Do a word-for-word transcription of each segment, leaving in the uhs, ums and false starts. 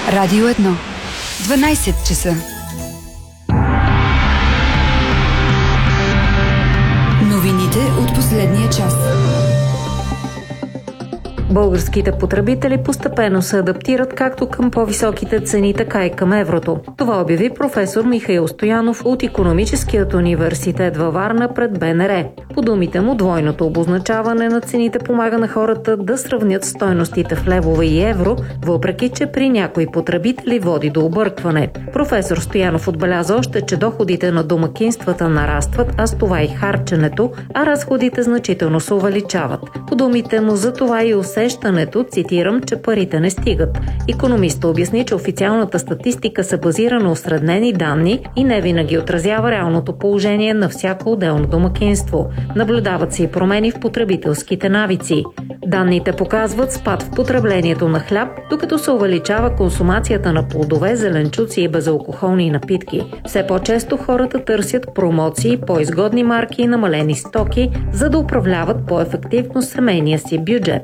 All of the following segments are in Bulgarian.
Радио едно. дванайсет часа. Новините от последния час. Българските потребители постепенно се адаптират както към по-високите цени, така и към еврото. Това обяви професор Михаил Стоянов от Икономическият университет във Варна пред Б Н Р. По думите му, двойното обозначаване на цените помага на хората да сравнят стойностите в левове и евро, въпреки че при някои потребители води до объркване. Професор Стоянов отбеляза още, че доходите на домакинствата нарастват, а с това и харченето, а разходите значително се увеличават. По думите му, за това и усещането, цитирам, че парите не стигат. Икономистът обясни, че официалната статистика се базира на осреднени данни и не винаги отразява реалното положение на всяко отделно домакинство. Наблюдават се и промени в потребителските навици. Данните показват спад в потреблението на хляб, докато се увеличава консумацията на плодове, зеленчуци и безалкохолни напитки. Все по-често хората търсят промоции, по-изгодни марки и намалени стоки, за да управляват по-ефективно семейния си бюджет.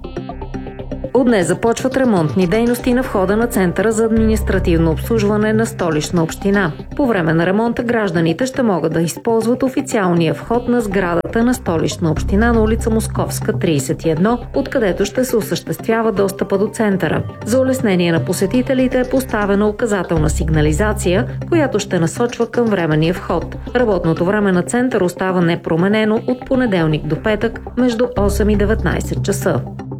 От днес започват ремонтни дейности на входа на Центъра за административно обслужване на Столична община. По време на ремонта гражданите ще могат да използват официалния вход на сградата на Столична община на улица Московска, трийсет и едно, откъдето ще се осъществява достъпа до центъра. За улеснение на посетителите е поставена указателна сигнализация, която ще насочва към временния вход. Работното време на центъра остава непроменено от понеделник до петък между осем и деветнайсет часа.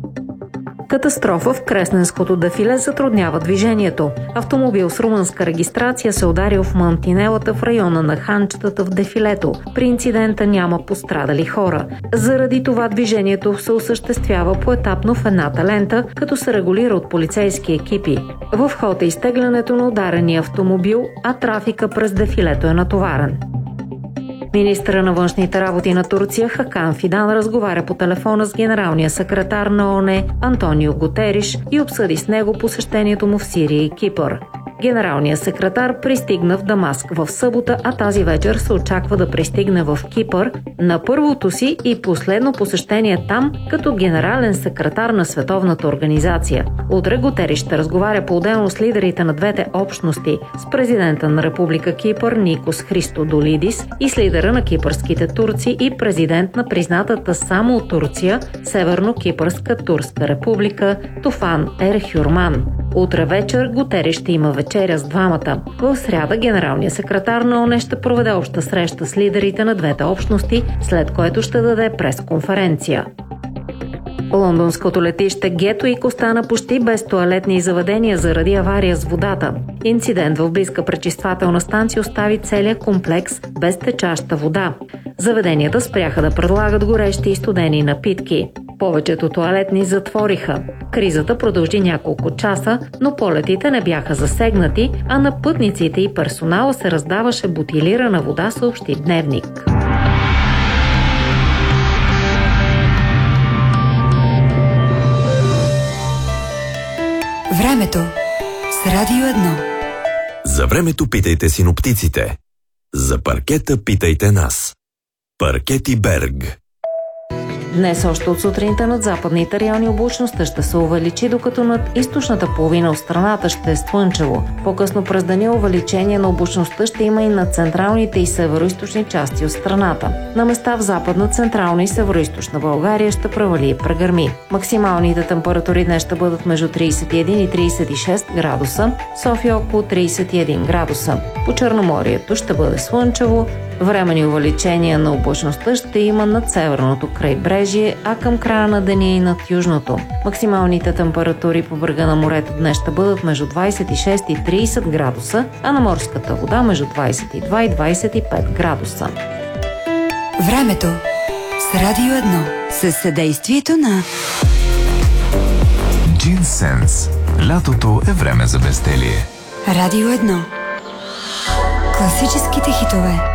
Катастрофа в Кресненското дефиле затруднява движението. Автомобил с румънска регистрация се ударил в мантинелата в района на ханчетата в дефилето. При инцидента няма пострадали хора. Заради това движението се осъществява поетапно в едната лента, като се регулира от полицейски екипи. В ход е изтеглянето на ударения автомобил, а трафика през дефилето е натоварен. Министъра на външните работи на Турция Хакан Фидан разговаря по телефона с генералния секретар на ООН Антонио Гутериш и обсъди с него посещението му в Сирия и Кипър. Генералният секретар пристигна в Дамаск в събота, а тази вечер се очаква да пристигне в Кипър на първото си и последно посещение там като генерален секретар на Световната организация. Утре Гутериш ще разговаря по-отделно с лидерите на двете общности, с президента на Република Кипър Никос Христодолидис и с лидера на кипърските турци и президент на признатата само от Турция Северно-Кипърска турска република Туфан Ерхюрман. Утре вечер Гутериш ще има вечеря с двамата. В сряда генералният секретар на ООН ще проведе обща среща с лидерите на двете общности, след което ще даде пресконференция. Лондонското летище Гетуик остана почти без тоалетни заведения заради авария с водата. Инцидент в близка пречиствателна станция остави целия комплекс без течаща вода. Заведенията спряха да предлагат горещи и студени напитки. Повечето тоалетни затвориха. Кризата продължи няколко часа, но полетите не бяха засегнати, а на пътниците и персонала се раздаваше бутилирана вода, съобщи Дневник. Времето с Радио едно. За времето питайте синоптиците. За паркета питайте нас. Паркети Берг. Днес още от сутринта над западните райони облачността ще се увеличи, докато над източната половина от страната ще е слънчево. По-късно през деня увеличение на облачността ще има и на централните и североизточни части от страната. На места в западна, централна и североизточна България ще превали и прегърми. Максималните температури днес ще бъдат между трийсет и един и трийсет и шест градуса, София около трийсет и един градуса. По Черноморието ще бъде слънчево. Временни увеличения на облачността ще има над северното крайбрежие, а към края на деня и над южното. Максималните температури по брега на морето днес ще бъдат между двийсет и шест и трийсет градуса, а на морската вода между двийсет и два и двийсет и пет градуса. Времето с Радио едно със съдействието на Джинсенс. Лятото е време за безделие. Радио едно. Класическите хитове.